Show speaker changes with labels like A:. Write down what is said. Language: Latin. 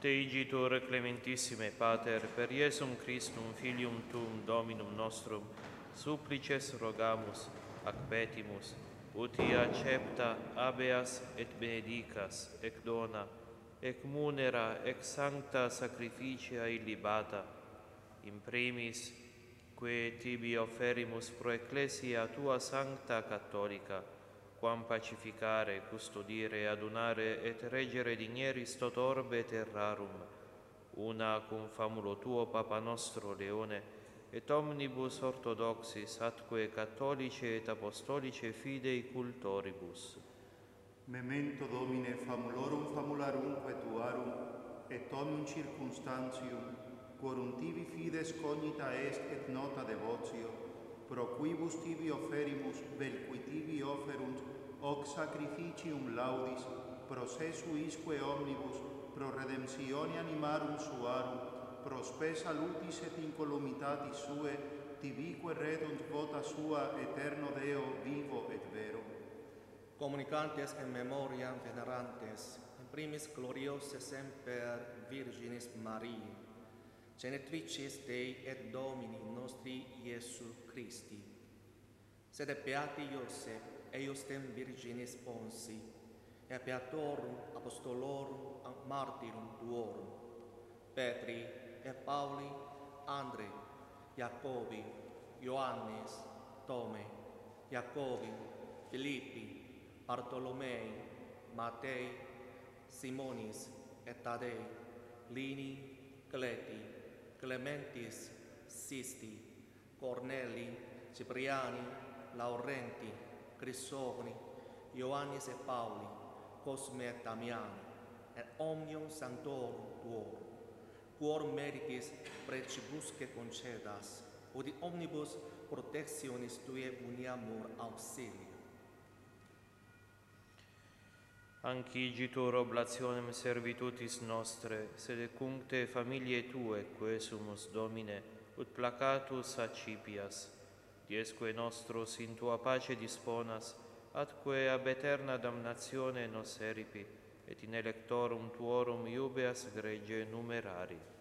A: Te igitur clementissime Pater, per Iesum Christum, Filium Tuum, Dominum nostrum, supplices rogamus, ac petimus, uti accepta, habeas et benedicas, ec dona, ec munera, ec sancta sacrificia illibata, in primis, que tibi offerimus pro ecclesia tua sancta cattolica, quam pacificare, custodire, adunare et reggere digneris tot orbe terrarum, una cum famulo tuo Papa nostro Leone, et omnibus orthodoxis atque catholice et apostolice fidei cultoribus.
B: Memento Domine famulorum famularumque tuarum, et omnium circumstantium, quorum tibi fides cognita est et nota devotio, pro quibus tibi offerimus, vel qui tibi offerunt, hoc sacrificium laudis, procesu isque omnibus, pro redemptione animarum suarum, pro spe salutis et incolumitatis sue, tibique redunt vota sua, eterno Deo, vivo et vero.
C: Communicantes in memoriam venerantes, in primis gloriose semper Virginis Mariae, genitricis Dei et Domini nostri Iesu Christi, sed beati Iosef, eiustem Virginis Ponsi, et beatorum apostolorum martyrum tuorum, Petri et Pauli, Andre, Jacobi, Ioannis, Tome, Jacobi, Philippi, Bartolomei, Matei, Simonis et Tadei, Lini, Cleti, Clementis, Sisti, Corneli, Cipriani, Laurenti, Crisogni, Ioannis et Pauli, Cosme et Damiani, et omnium sanctorum tuorum, quor meritis precibusque concedas, ut omnibus protectionis Tue uniamur auxilium.
A: Ancigitur oblationem servitutis nostre, sed cuncte familiae Tue, quae sumus Domine, ut placatus accipias, diesque nostros in Tua pace disponas, atque ab aeterna damnatione nos eripi, et in electorum Tuorum iubeas gregge numerari.